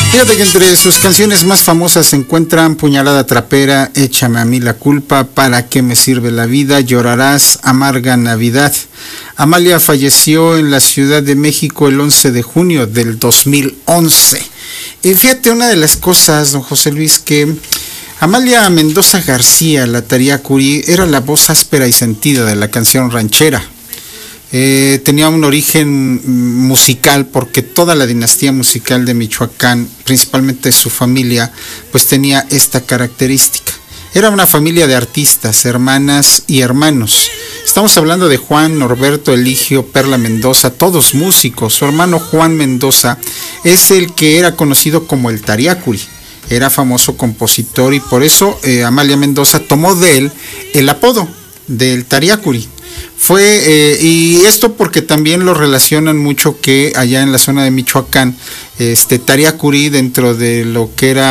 Fíjate que entre sus canciones más famosas se encuentran Puñalada Trapera, Échame a mí la culpa, ¿Para qué me sirve la vida?, Llorarás, Amarga Navidad. Amalia falleció en la Ciudad de México el 11 de junio del 2011. Y fíjate una de las cosas, don José Luis, que Amalia Mendoza García, la Tariacuri, era la voz áspera y sentida de la canción ranchera. Tenía un origen musical porque toda la dinastía musical de Michoacán, principalmente su familia, pues tenía esta característica. Era una familia de artistas, hermanas y hermanos. Estamos hablando de Juan, Norberto, Eligio, Perla Mendoza, todos músicos. Su hermano Juan Mendoza es el que era conocido como el Tariacuri. Era famoso compositor y por eso Amalia Mendoza tomó de él el apodo del Tariacuri. Y esto porque también lo relacionan mucho que allá en la zona de Michoacán, Tariacuri, dentro de lo que era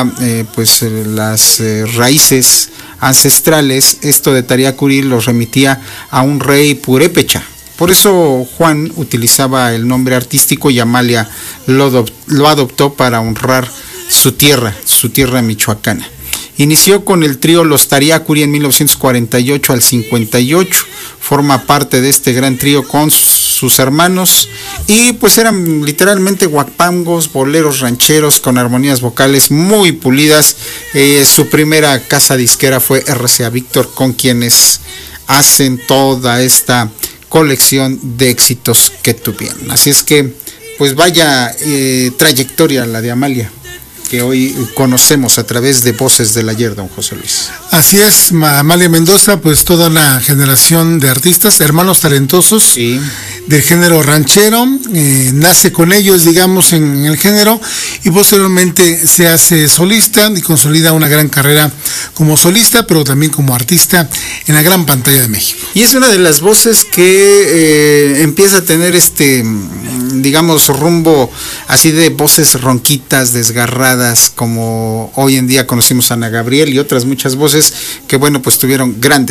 las raíces ancestrales, esto de Tariacuri los remitía a un rey purépecha. Por eso Juan utilizaba el nombre artístico y Amalia lo adoptó para honrar su tierra michoacana. Inició con el trío Los Tariacuri en 1948 al 58. Forma parte de este gran trío con sus hermanos y pues eran literalmente guapangos, boleros rancheros con armonías vocales muy pulidas. Su primera casa disquera fue RCA Víctor, con quienes hacen toda esta colección de éxitos que tuvieron. Así es que pues vaya trayectoria la de Amalia, que hoy conocemos a través de Voces del Ayer, don José Luis. Así es, Amalia Mendoza, pues toda una generación de artistas, hermanos talentosos, sí, del género ranchero, nace con ellos, digamos, en el género, y posteriormente se hace solista y consolida una gran carrera como solista, pero también como artista en la gran pantalla de México. Y es una de las voces que empieza a tener digamos, rumbo así de voces ronquitas, desgarradas, como hoy en día conocimos a Ana Gabriel y otras muchas voces que, bueno, pues tuvieron grandes